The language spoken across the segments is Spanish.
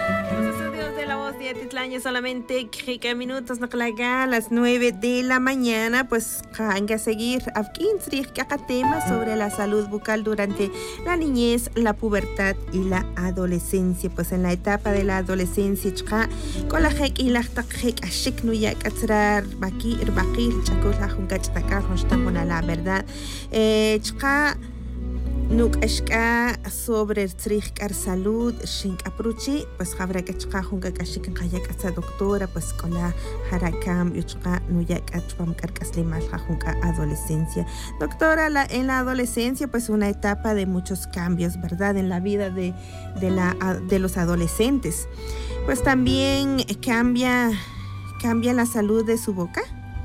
Los estudios de La Voz de Atitlán, solamente 15 minutos, a las 9 de la mañana, pues hay a seguir aquí temas sobre la salud bucal durante la niñez, la pubertad y la adolescencia. Pues en la etapa de la adolescencia, con la hek y la hek ashik no ya katrar baki irbaqil chakul la junkach takar con la verdad. Nuk ashka sobre el salud shink apruchi pues habra que chqa junga kashik kayak asa doctora pues con la harakam yuchqa nuyak atpam karkaslimal junga adolescencia. Doctora, en la adolescencia pues una etapa de muchos cambios, ¿verdad? En la vida de los adolescentes. Pues también cambia la salud de su boca.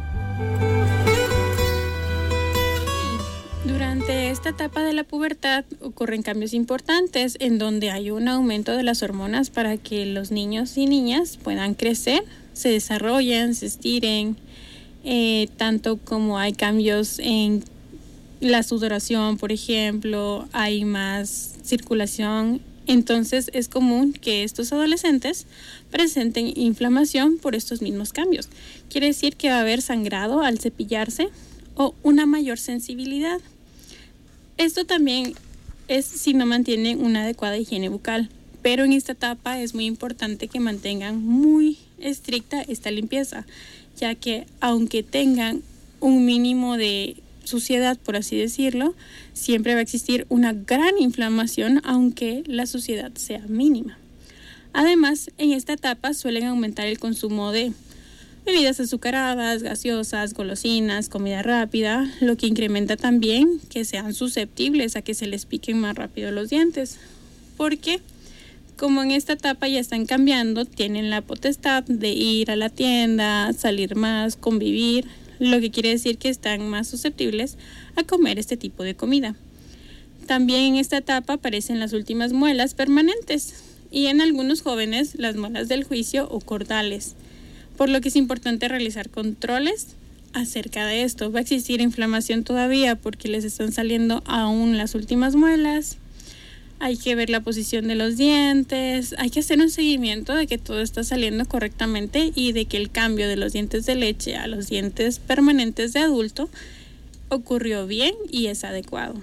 Durante esta etapa de la pubertad ocurren cambios importantes en donde hay un aumento de las hormonas para que los niños y niñas puedan crecer, se desarrollen, se estiren, tanto como hay cambios en la sudoración, por ejemplo, hay más circulación. Entonces es común que estos adolescentes presenten inflamación por estos mismos cambios. Quiere decir que va a haber sangrado al cepillarse o una mayor sensibilidad. Esto también es si no mantienen una adecuada higiene bucal, pero en esta etapa es muy importante que mantengan muy estricta esta limpieza, ya que aunque tengan un mínimo de suciedad, por así decirlo, siempre va a existir una gran inflamación aunque la suciedad sea mínima. Además, en esta etapa suelen aumentar el consumo de bebidas azucaradas, gaseosas, golosinas, comida rápida, lo que incrementa también que sean susceptibles a que se les piquen más rápido los dientes. Porque como en esta etapa ya están cambiando, tienen la potestad de ir a la tienda, salir más, convivir, lo que quiere decir que están más susceptibles a comer este tipo de comida. También en esta etapa aparecen las últimas muelas permanentes y en algunos jóvenes las muelas del juicio o cordales, por lo que es importante realizar controles acerca de esto. Va a existir inflamación todavía porque les están saliendo aún las últimas muelas. Hay que ver la posición de los dientes, hay que hacer un seguimiento de que todo está saliendo correctamente y de que el cambio de los dientes de leche a los dientes permanentes de adulto ocurrió bien y es adecuado.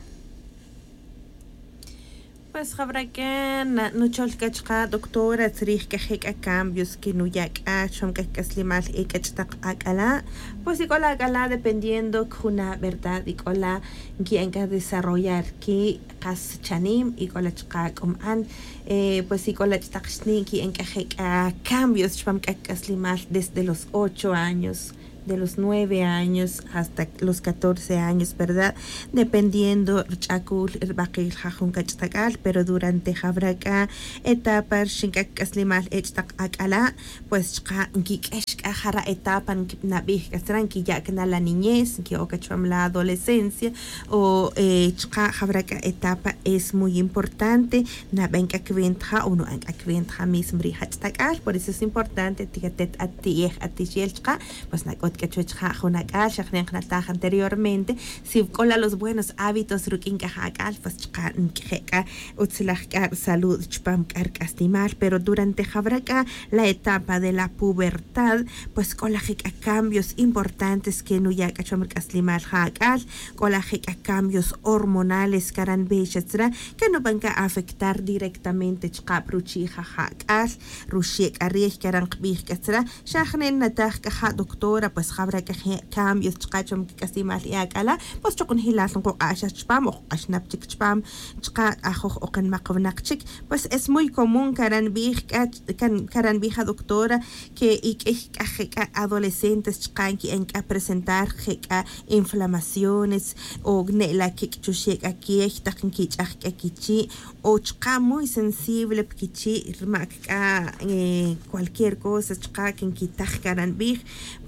Pues habrá que nucholkachka doctora trich que cambios que no ya achom que slimal y que akala pues y con la akala dependiendo una verdad y con la quien que desarrollar que kas chanim y con la chka an pues y con la chtakshni quien que cambios chpam que slimal desde los 8 años, de los 9 años hasta los 14 años, ¿verdad? Dependiendo chakul irbaqil jajun kachtakal, pero durante jabraka etapa shinkak kaslimal echtak akala, pues chka nkikeshka jara etapa nabih kasran ki ya kana la niñez, ki okacham la adolescencia o chka jabraka etapa es muy importante na benka kwentja o no anka kwentja mismri hachtakal, por eso es importante tigatet atiyeh atishel chka, pues na que anteriormente si cola los buenos hábitos rukin kajakal pues chka utzilajkar salud chpam karkastimar, pero durante jabraka la etapa de la pubertad pues cola cambios importantes que no ya kachom kaslimar jakal cola cambios hormonales karan bechatra que no van a afectar directamente chka pruchi jakal rushik arieh karan qbih katra shahnen natah kaja doctora pues habrá que cambios chqachom que casi mal y acala pues chokun hilason ko asha chpam o ashnap chik chpam chqa ajo o kan maqvnak chik pues es muy común karan bija doctora que adolescentes chqan que en presentar inflamaciones o la que chushek aquí está que aquí o chqa muy sensible kichi cualquier cosa chqa que quitaj karan bij pues chqa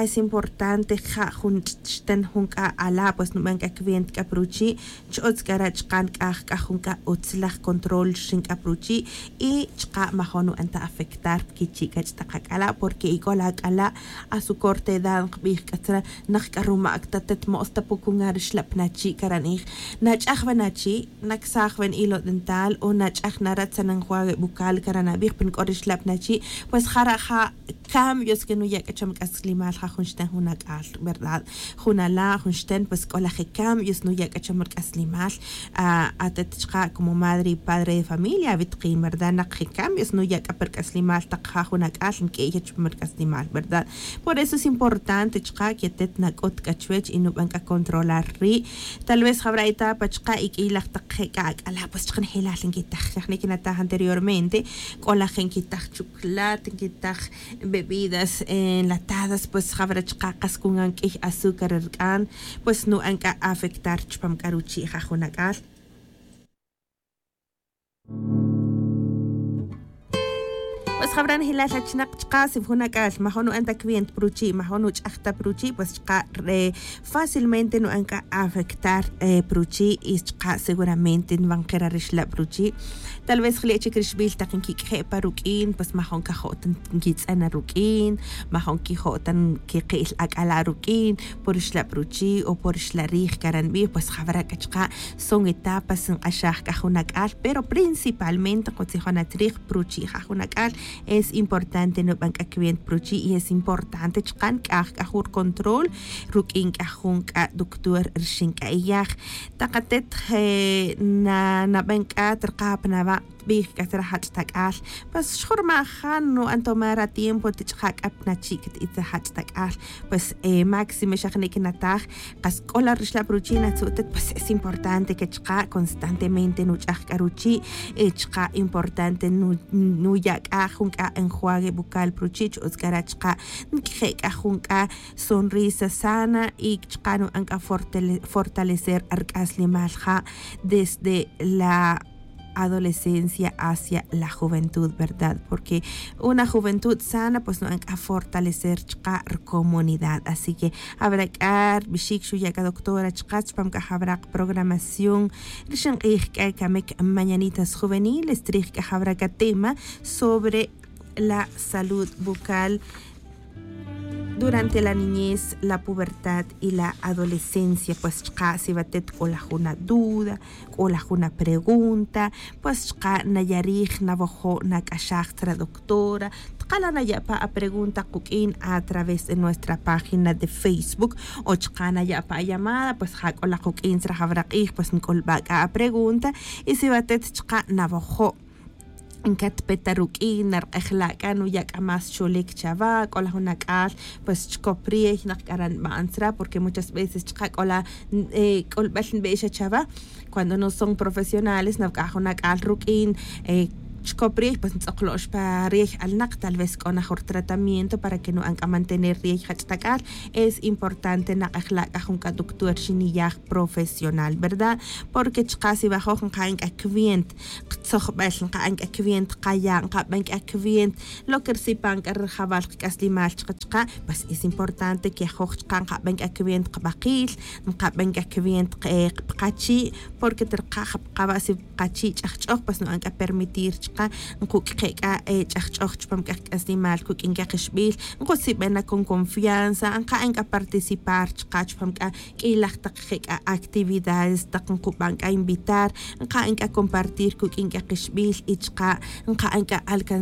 es importante ja junchten junka ala pues no manka kvient kapruchi chots garach kan ka junka otzlach control shin kapruchi y chqa mahonu anta afectar kichi kachtakala porque ikola kala a su corte edad bih katra nakkaruma aktatet mostapukungar shlapnachi karanich nachachvanachi naksachven ilo dental o nachachnarat sananjuage bucal karanabih pin korishlapnachi pues jaraja cambios que no ya que cham kaslimal ja junsten hunak al verdad junala junsten pues colaje cambios no ya que cham kaslimal atetchqa como madre y padre de familia bitqin verdad naqi cambios no ya que per kaslimal taqha hunak al que ella cham kaslimal verdad por eso es importante chqa que tet nakot kachwech y no banca controlar ri tal vez habrá etapa chqa y que la taqha ala pues chqan hilal que tajni que nata anteriormente colaje que taj chocolate que taj bebidas enlatadas pues habrachqaqas con anqih azúcar erkan pues no anka afectar chpam karuchi jajunakal pues habran hilal hachnaq chqasif hunakal mahonu anta kvient pruchi mahonu chaqta pruchi pues chqa fácilmente no anka afectar pruchi y chqa seguramente no van querer la pruchi tal vez khlechi krishbil taqin ki khepa rukin pues mahon ka khotan gits ana rukin mahon ki khotan ki qil akala rukin por la pruchi o por la rih karan bi pues khabra kachqa son etapas en ashah ka hunakal pero principalmente qotsi khonatrih pruchi ha hunakal es importante no banka kvient pruchi y es importante chqan kahur control rukin kahun ka doctor rshin ka iyah taqatet na banka terqapna bih kasrahat takal pues shur ma khan no antomara tiempo tchak apna chikit ithat takal pues máximo shakne kinatah qas kola rishla pruchina tsutet pues es importante que chqa constantemente no chak karuchi chqa importante no yak ajunka enjuague bucal pruchich osgara chqa nkhe ajunka sonrisa sana y chqa no anka fortalecer arkasli malja desde la adolescencia hacia la juventud, ¿verdad? Porque una juventud sana pues no a fortalecer chqa comunidad, así que habrá que bishik shuya ka doctora chqach pam ka habrá programación rishan kamek mañanitas juveniles trij ka habrá ka tema sobre la salud bucal durante la niñez, la pubertad y la adolescencia, pues si batet con la una duda, con la una pregunta, pues nayarij navajo nakashach traductora, tqala nayapa a pregunta kukin a través de nuestra página de Facebook o nayapa a llamada, pues con la kukin trajabraqij, pues nkolbaka a pregunta y si batet navajo انكت بتروكين نر اخلاقان وياك اماس شوليك chava cola una cal pues chcoprie nakkaran mansra porque muchas veces chqa cola colbeln beisha chava cuando no son profesionales nakka una cal rukin chcoprie pues ntsaqlosh pa riej al naq tal vez con mejor tratamiento para que no anka mantener riej hachtakal es importante na akhlaqa junka doctor shiniyah profesional, ¿verdad? Porque chqasi bajo kan kvient qtsokhbal kan kvient qayan qaban kvient lo que sipan qarjabal qaslimal chqa pues es importante que khoch kan qaban kvient qabaqil qaban kvient qachi porque terqa qabasi qachi chaqchoq pues no anka permitir nkuqqa chaqchoq pam qaslimal kukinga qishbil nqosibena con confianza anka participar chqach pam qilaq taqqa actividades taqnquban invitar anka compartir kukinga qishbil ichqa anka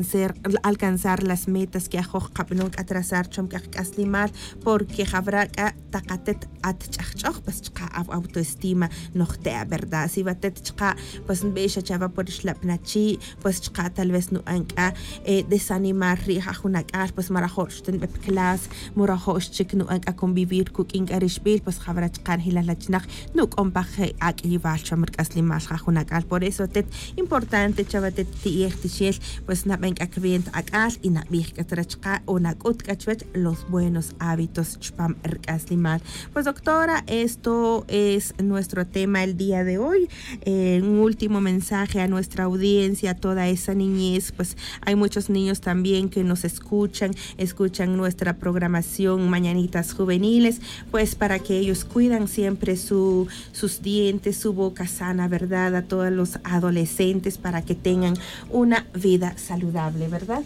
alcanzar las metas que ajoq qabnok atrasar chum qaslimal porque habrá taqatet at chaqchoq pues chqa autoestima noqta verdad si batet chqa pues beesha chava por shlapnachi pues chqa tal vez no anka desanimar riha hunakal pues marahorsten be class murahoshchik no anka convivir cooking arishbil pues habrá chqan hilalachnaq no compaje akival chamar qaslimal hunakal por eso tet importante chavatet tiihtishel pues na bank akvient akal y na bih katrachqa o na kotkachwet los buenos hábitos chpam erqaslimal. Pues doctora, esto es nuestro tema el día de hoy. Un último mensaje a nuestra audiencia, toda esa niñez. Pues hay muchos niños también que nos escuchan nuestra programación Mañanitas Juveniles, pues para que ellos cuidan siempre sus dientes, su boca sana, ¿verdad? A todos los adolescentes para que tengan una vida saludable, ¿verdad?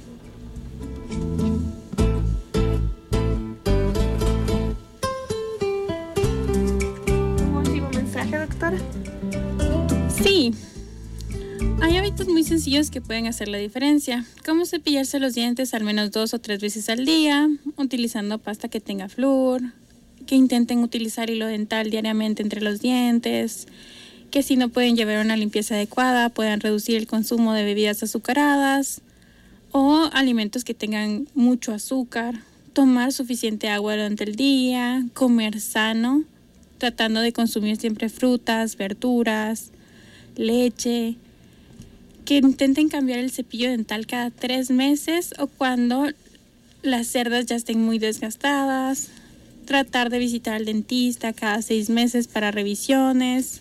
¿Un último mensaje, doctora? Sí. Hay hábitos muy sencillos que pueden hacer la diferencia, como cepillarse los dientes al menos 2 o 3 veces al día, utilizando pasta que tenga flúor, que intenten utilizar hilo dental diariamente entre los dientes, que si no pueden llevar una limpieza adecuada, puedan reducir el consumo de bebidas azucaradas o alimentos que tengan mucho azúcar, tomar suficiente agua durante el día, comer sano, tratando de consumir siempre frutas, verduras, leche, que intenten cambiar el cepillo dental cada 3 meses o cuando las cerdas ya estén muy desgastadas, tratar de visitar al dentista cada 6 meses para revisiones,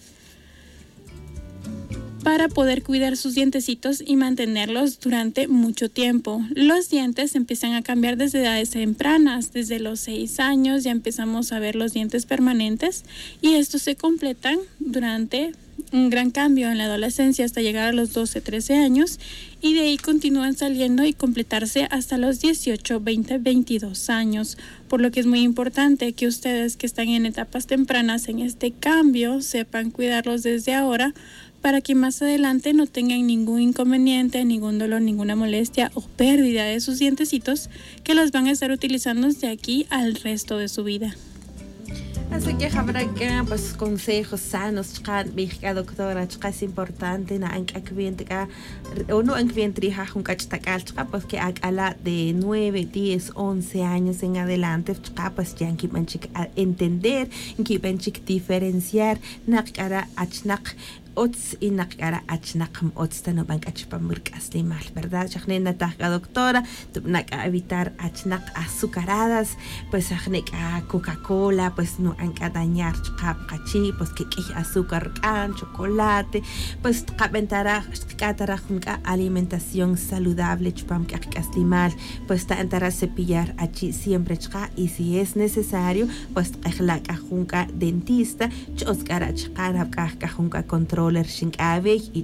para poder cuidar sus dientecitos y mantenerlos durante mucho tiempo. Los dientes empiezan a cambiar desde edades tempranas, desde los 6 años ya empezamos a ver los dientes permanentes y estos se completan durante un gran cambio en la adolescencia hasta llegar a los 12, 13 años y de ahí continúan saliendo y completarse hasta los 18, 20, 22 años, por lo que es muy importante que ustedes que están en etapas tempranas en este cambio sepan cuidarlos desde ahora para que más adelante no tengan ningún inconveniente, ningún dolor, ninguna molestia o pérdida de sus dientecitos que los van a estar utilizando de aquí al resto de su vida. Así que habrá que pues consejos sanos, chica doctora, chica es importante na ang akvientka o no akvientrija junkachtakal chica pues que akala de 9, 10, 11 años en adelante chica pues ya que manchik entender, que manchik diferenciar nakara achnak ots y nakara achnakam ots tano bank achpamurk asli mal, ¿verdad? Chachnena taja doctora, tupnak a evitar achnak azucaradas, pues achnek a Coca-Cola, pues no anka dañar chkap kachi, pues que azúcar can, chocolate, pues kapentara katara junka alimentación saludable chpam que asli mal, pues ta antara cepillar achi siempre chka y si es necesario, pues ejlak a junka dentista, choskara chkara ka junka control y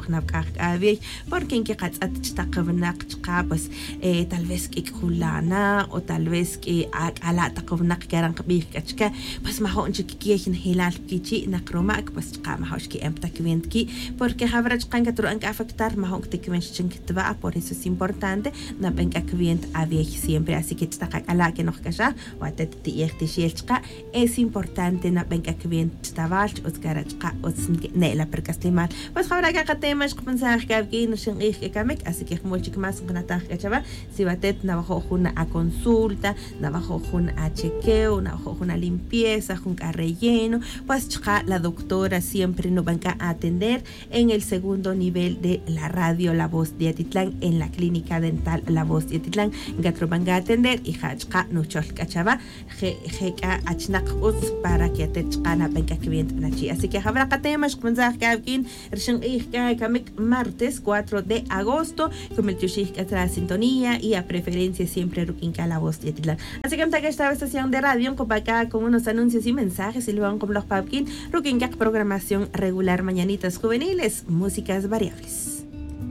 porque en que pues tal vez que kulana o tal vez que ala taqvnak karan qbikachka pues ma honche que hilal kichi nakromak pues ma hosh que emtakventki porque habrá que tro an afectar ma hon que tva por eso es importante na benka kvent avej siempre así que taqak ala que nos kasha o atet tiechka es importante na benka kvent taval oskarachka osnela mal pues habrá que temas que pensar que aquí no se enrique así que como chico más con ataque chava si batet na bajo una a consulta na bajo una a chequeo na bajo una limpieza un relleno pues chica la doctora siempre nos van a atender en el segundo nivel de la radio La Voz de Atitlán en la clínica dental La Voz de Atitlán gatro van a atender y chica no cholka chava jeka achnak uts para que te chica na venga que bien nachi así que habrá que temas que pensar que aquí martes 4 de agosto con el Tushik atrás sintonía y a preferencia siempre Rukinka La Voz de Atitlán. Así que esta estación de radio con unos anuncios y mensajes y luego con los papkin Rukinka programación regular Mañanitas Juveniles, músicas variables.